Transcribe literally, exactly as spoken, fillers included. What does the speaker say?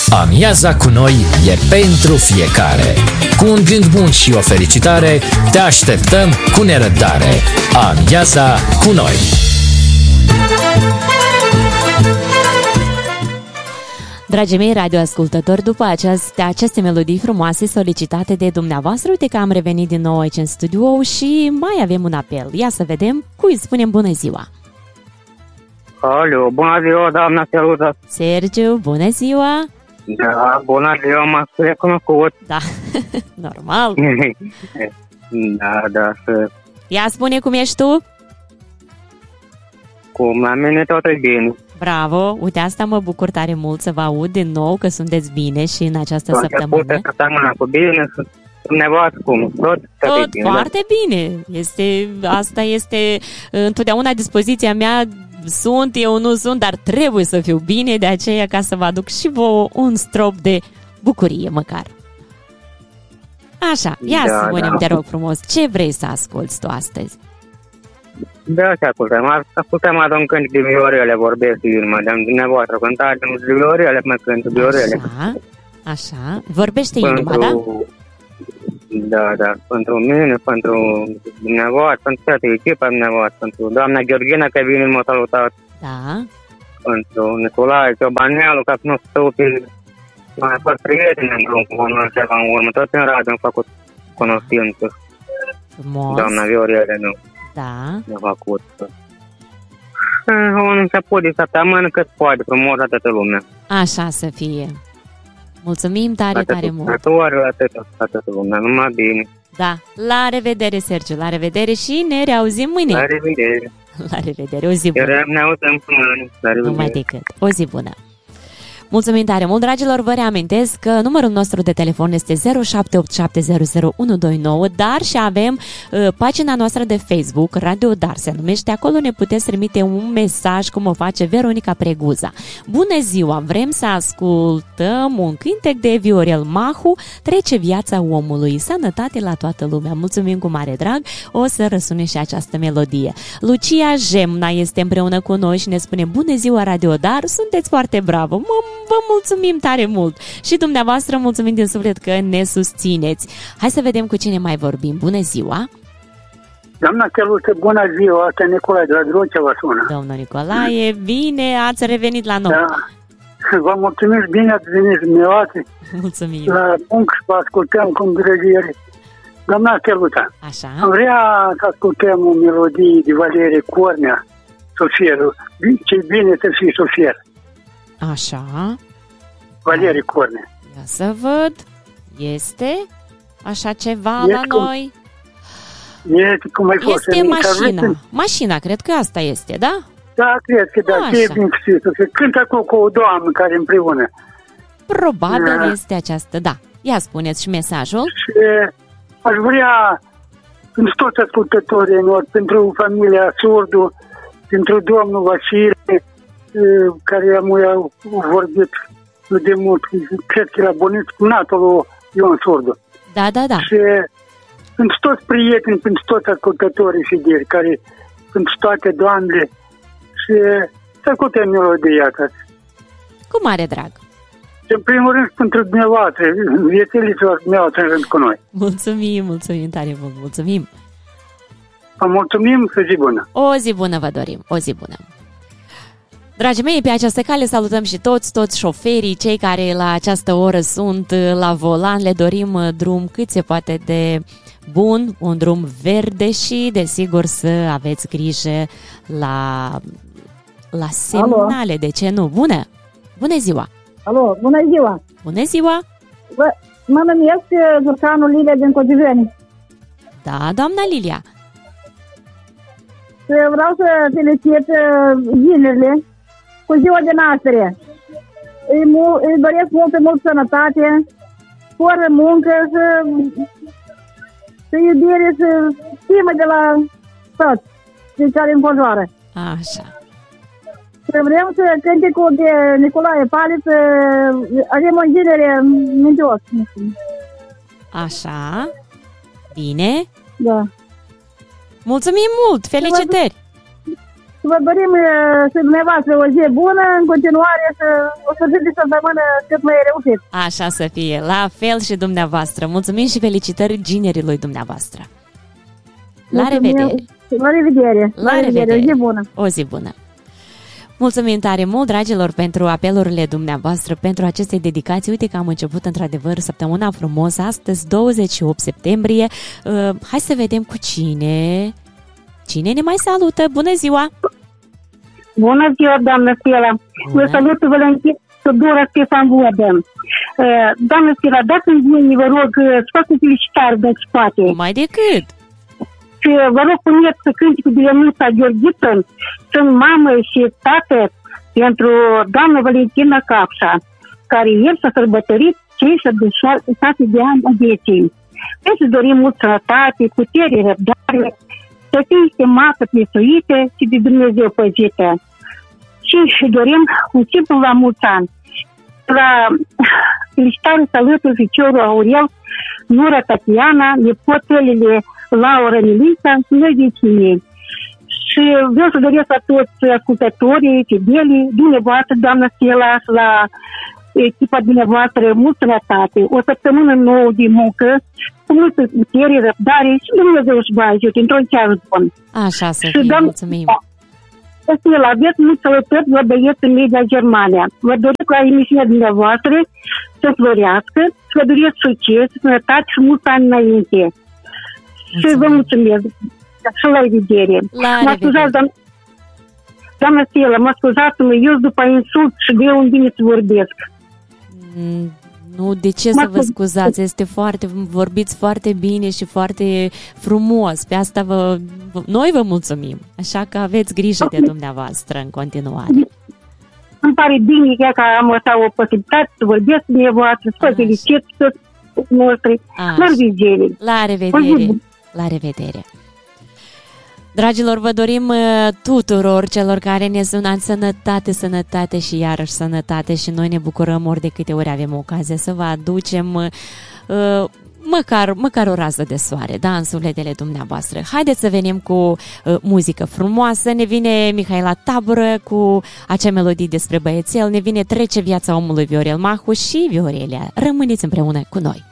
Amiaza cu noi e pentru fiecare. Cu un gând bun și o felicitare, te așteptăm cu nerăbdare. Amiaza cu noi. Dragii mei radioascultători, după aceste, aceste melodii frumoase solicitate de dumneavoastră, uite că am revenit din nou aici în studio și mai avem un apel. Ia să vedem cui spunem bună ziua. Alo, bună ziua, doamna Feluza. Sergiu, bună ziua. Da, bună ziua, m-ați recunoscut. Da, normal. Da, da, să... Ia spune cum ești tu. Cum la mine tot e bine. Bravo, uite, asta mă bucur tare mult să vă aud din nou că sunteți bine și în această tot săptămână. Tot săptămâna cu bine, dumneavoastră cum, tot, tot, tot bine, foarte da. Bine. Este, asta este întotdeauna dispoziția mea. Sunt, eu nu sunt, dar trebuie să fiu bine, de aceea ca să vă aduc și vouă un strop de bucurie măcar. Așa, ia da, să spunem, da. Te rog frumos, ce vrei să asculți tu astăzi? Da, ce ascultăm? Ascultăm adun cânt de Viorele, vorbesc din madame dumneavoastră, cântați de Viorele, mă cânt de Viorele. Așa, așa, vorbește inima, da? Da, da, pentru mine, pentru dumneavoastră, pentru toată echipa dumneavoastră, pentru doamna Gheorghina, că vine mă salutat. Da. Pentru Nicolae Ciobanealu, ca să nu stau pe mai fost prieteni în drum cu unul ceva în urmă. Tot în radio am făcut cunoștință. Frumos. Doamna Viorele, nu. Da. Ne-a făcut. Un început de săptămână cât poate, frumos la toată lumea. Așa să fie. Mulțumim tare, atât, tare mult. Atât, atât lumea, numai bine. Da, la revedere, Sergiu, la revedere și ne reauzim mâine. La revedere. La revedere, o zi bună. Ne auzim mâine. La revedere. Numai decât, o zi bună. Mulțumim tare mult, dragilor, vă reamintesc că numărul nostru de telefon este zero șapte opt șapte zero zero unu doi nouă, dar și avem uh, pagina noastră de Facebook, Radio Dar se numește, acolo ne puteți trimite un mesaj cum o face Veronica Preguza. Bună ziua, vrem să ascultăm un cântec de Viorel Mahu, Trece viața omului, sănătate la toată lumea. Mulțumim cu mare drag, o să răsune și această melodie. Lucia Jemna este împreună cu noi și ne spune bună ziua, Radio Dar, sunteți foarte bravo, mă vă mulțumim tare mult și dumneavoastră mulțumim din suflet că ne susțineți. Hai să vedem cu cine mai vorbim. Bună ziua! Doamna Căluță, bună ziua! Asta e Nicolae de la Drocea vă sună. Domnul Nicolae, bine ați revenit la noi. Da. Vă mulțumim, bine ați venit dumneavoastră. Mulțumim. La punct și vă ascultăm cu îndrăgire. Doamna Căluță, așa. Am vrea să ascultăm o melodie de Valerie Cornea, Sofierul. Ce bine să fii Sofier. Așa. Valerie Cornea. Ia să văd. Este așa ceva este la cum, noi? Este cum ai fost. Este mașina. În... Mașina, cred că asta este, da? Da, cred că da. Ce bine să fie. Cântă acolo cu o doamnă care împreună. Probabil da. Este aceasta, da. Ia spuneți și mesajul. Și aș vrea pentru toți ascultătorii noștri, pentru familia Surdu, pentru domnul Vasile, care am vorbit de mult, cred că la bunic, natul Ion Surdu. Da, da, da. Și pentru toți prieteni, pentru toți ascultătorii fideli, care pentru toate doamnele și să ascultăm melodia asta. Cu mare drag. Și în primul rând pentru dumneavoastră, viețeliților dumneavoastră în rând cu noi. Mulțumim, mulțumim tare mult, mulțumim. Vă mulțumim, să zi bună. O zi bună vă dorim, o zi bună. Dragii mei, pe această cale salutăm și toți, toți șoferii, cei care la această oră sunt la volan, le dorim drum cât se poate de bun, un drum verde și, desigur, să aveți grijă la, la semnale, Alo. De ce nu? Bună! Bună ziua! Alo, bună ziua! Bună ziua! Bă, mă numesc Zurcanul Lilia din Codiveni. Da, doamna Lilia! Vreau să felicit ginerile cu ziua de naștere. Îi, mu- îi doresc mult mult sănătate, fără muncă, să, să iubire, să stimă de la toți cei care înconjoară. Așa. Și vrem să cânte cu de Nicolae Paliț, avem o ginere mintios. Așa. Bine. Da. Mulțumim mult! Felicitări! Vă dorim și dumneavoastră o zi bună, în continuare și o să de săptămână cât mai reușit. Așa să fie, la fel și dumneavoastră. Mulțumim și felicitări ginerilor dumneavoastră. La Mulțumim. revedere! La revedere! La revedere! O zi bună! O zi bună! Mulțumim tare mult, dragilor, pentru apelurile dumneavoastră, pentru aceste dedicații. Uite că am început într-adevăr săptămâna frumos, astăzi douăzeci și opt septembrie. Uh, hai să vedem cu cine. Cine ne mai salută? Bună ziua! Bună ziua, doamnă Stella! Vă salut, Valentin Tudora Stefan Vodă. Uh, doamnă Stella, dați-mi voi, vă rog, să fac un felicitare de spate. Mai decât! Și vă rog, puneți să cânticul de Ionuța Gheorghiță, sunt mamă și tată pentru doamna Valentina Capșa, care ieri s-a sărbătorit treizeci și șase de ani a vieții. Deci să dorim mult sănătate, putere, răbdare, să fie stimată, prețuită și de Dumnezeu păzită. Și dorim un simplu la mulți ani. La felicitare salutul ficiorul Aurel, Nura Tatiana, nepotelele Laura Melissa și noi vecinii. Și vreau să doresc la toți ascultătorii, fidelii, dumneavoastră, doamna Stella, și la echipa dumneavoastră, mult sănătate, o săptămână nouă de muncă, cu multă putere, răbdare și Dumnezeu își va ajute într-un ceas bun. Așa să fie, doamna, mulțumim. Stella, aveți mult sălătări, vă băieți în media Germania. Vă doresc la emisiunea dumneavoastră să florească, să vă doresc succes, sănătate și mulți ani înainte. Și vă mulțumesc. Și la revedere. La mă scuzați, doamna, doamna Stella, mă scuzați-mă, eu după insult și greu îmi vine să vorbesc. Mm, nu, de ce mă să vă scuzați? Este foarte, vorbiți foarte bine și foarte frumos. Pe asta vă, noi vă mulțumim. Așa că aveți grijă de dumneavoastră în continuare. Îmi pare bine că am asta o posibilitate să vorbesc cu dumneavoastră, să vă felicit toți noștri. La revedere. La revedere. La revedere. Dragilor, vă dorim tuturor celor care ne sunați sănătate, sănătate și iarăși sănătate și noi ne bucurăm ori de câte ori avem ocazia să vă aducem uh, măcar, măcar o rază de soare, da, în sufletele dumneavoastră. Haideți să venim cu uh, muzică frumoasă, ne vine Mihaela Tabură cu acea melodie despre băiețel, ne vine Trece viața omului Viorel Mahu și Viorelia. Rămâneți împreună cu noi!